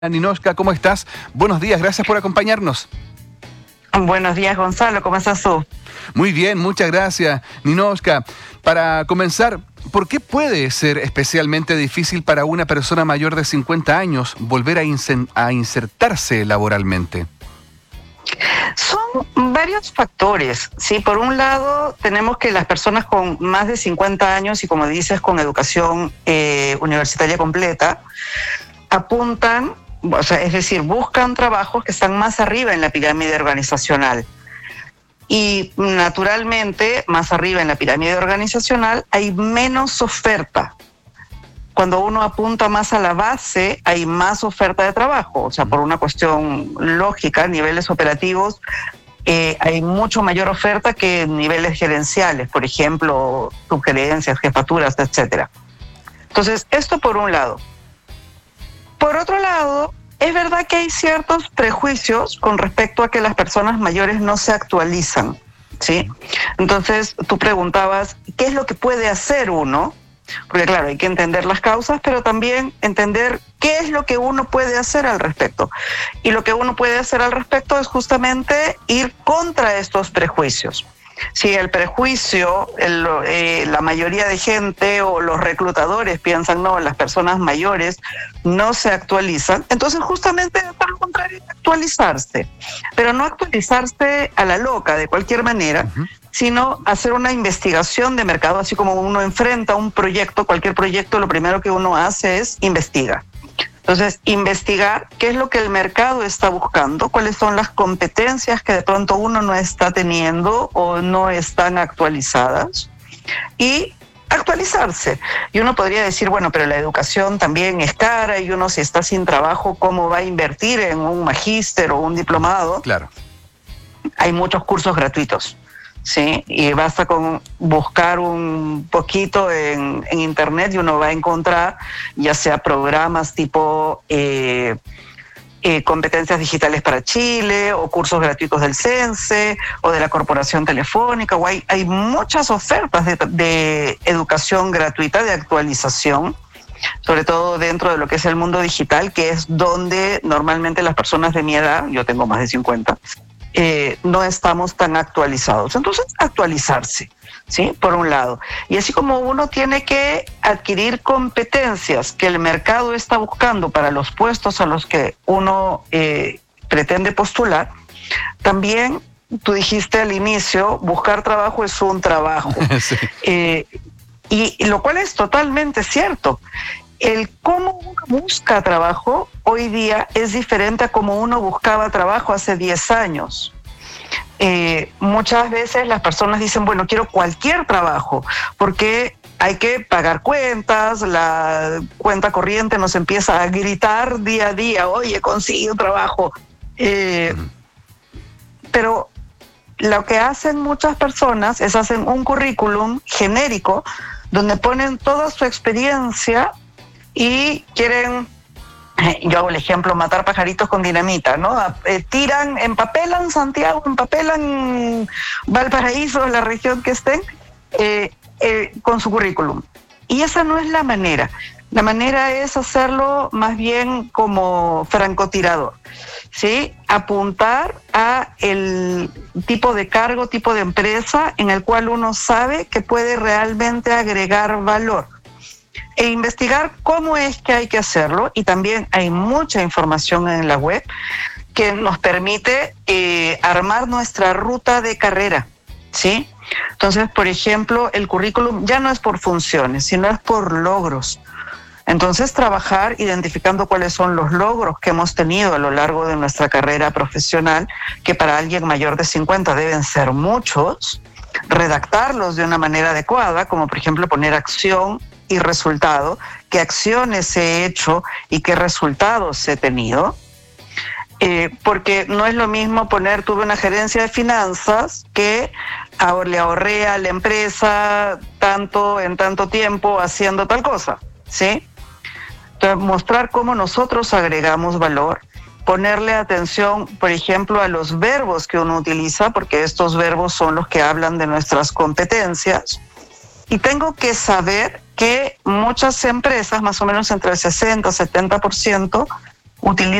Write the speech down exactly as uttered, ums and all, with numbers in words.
Ninoshka, ¿cómo estás? Buenos días, gracias por acompañarnos. Buenos días, Gonzalo, ¿cómo estás tú? Muy bien, muchas gracias, Ninoshka. Para comenzar, ¿por qué puede ser especialmente difícil para una persona mayor de cincuenta años volver a, insen- a insertarse laboralmente? Son varios factores, ¿sí? Por un lado, tenemos que las personas con más de cincuenta años y, como dices, con educación eh, universitaria completa, apuntan, o sea, es decir, buscan trabajos que están más arriba en la pirámide organizacional. Y naturalmente, más arriba en la pirámide organizacional hay menos oferta. Cuando uno apunta más a la base, hay más oferta de trabajo. O sea, por una cuestión lógica, niveles operativos, eh, hay mucho mayor oferta que en niveles gerenciales, por ejemplo, subgerencias, jefaturas, etcétera. Entonces, esto por un lado. Por otro lado, es verdad que hay ciertos prejuicios con respecto a que las personas mayores no se actualizan, ¿sí? Entonces, tú preguntabas, ¿qué es lo que puede hacer uno? Porque claro, hay que entender las causas, pero también entender qué es lo que uno puede hacer al respecto. Y lo que uno puede hacer al respecto es justamente ir contra estos prejuicios. Si el prejuicio, el, eh, la mayoría de gente o los reclutadores piensan, no, las personas mayores no se actualizan, entonces justamente por lo contrario, actualizarse. Pero no actualizarse a la loca, de cualquier manera, uh-huh. sino hacer una investigación de mercado, así como uno enfrenta un proyecto, cualquier proyecto, lo primero que uno hace es investigar. Entonces, investigar qué es lo que el mercado está buscando, cuáles son las competencias que de pronto uno no está teniendo o no están actualizadas y actualizarse. Y uno podría decir, bueno, pero la educación también es cara y uno si está sin trabajo, ¿cómo va a invertir en un magíster o un diplomado? Claro. Hay muchos cursos gratuitos. Sí, y basta con buscar un poquito en, en internet y uno va a encontrar ya sea programas tipo eh, eh, competencias digitales para Chile o cursos gratuitos del CENSE o de la Corporación Telefónica. O hay, hay muchas ofertas de, de educación gratuita, de actualización, sobre todo dentro de lo que es el mundo digital, que es donde normalmente las personas de mi edad, yo tengo más de cincuenta, Eh, no estamos tan actualizados. Entonces, actualizarse, ¿sí? Por un lado. Y así como uno tiene que adquirir competencias que el mercado está buscando para los puestos a los que uno eh, pretende postular, también, tú dijiste al inicio, buscar trabajo es un trabajo. Sí. Eh, y, y lo cual es totalmente cierto. El cómo uno busca trabajo hoy día es diferente a cómo uno buscaba trabajo hace diez años. Eh, muchas veces las personas dicen, bueno, quiero cualquier trabajo, porque hay que pagar cuentas, la cuenta corriente nos empieza a gritar día a día, oye, consigue un trabajo. Eh, pero lo que hacen muchas personas es hacen un currículum genérico donde ponen toda su experiencia y quieren, yo hago el ejemplo, matar pajaritos con dinamita, ¿no? Eh, tiran, empapelan Santiago, empapelan Valparaíso, la región que estén, eh, eh, con su currículum. Y esa no es la manera. La manera es hacerlo más bien como francotirador, ¿sí? Apuntar a el tipo de cargo, tipo de empresa en el cual uno sabe que puede realmente agregar valor. E investigar cómo es que hay que hacerlo, y también hay mucha información en la web que nos permite eh, armar nuestra ruta de carrera, ¿sí? Entonces, por ejemplo, el currículum ya no es por funciones, sino es por logros. Entonces, trabajar identificando cuáles son los logros que hemos tenido a lo largo de nuestra carrera profesional, que para alguien mayor de cincuenta deben ser muchos, redactarlos de una manera adecuada, como por ejemplo poner acción y resultado, qué acciones he hecho y qué resultados he tenido, eh, porque no es lo mismo poner tuve una gerencia de finanzas que ahora le ahorré a la empresa tanto en tanto tiempo haciendo tal cosa, ¿sí? Entonces, mostrar cómo nosotros agregamos valor, ponerle atención, por ejemplo, a los verbos que uno utiliza, porque estos verbos son los que hablan de nuestras competencias. Y tengo que saber que muchas empresas, más o menos entre el sesenta y setenta por ciento, utiliza